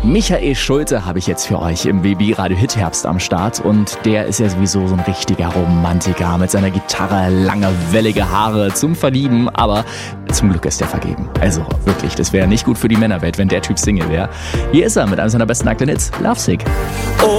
Michael Schulte habe ich jetzt für euch im BB-Radio Hit Herbst am Start und der ist ja sowieso so ein richtiger Romantiker mit seiner Gitarre, lange, wellige Haare zum Verlieben, aber zum Glück ist er vergeben. Also wirklich, das wäre nicht gut für die Männerwelt, wenn der Typ Single wäre. Hier ist er mit einem seiner besten aktuellen Hits, Lovesick.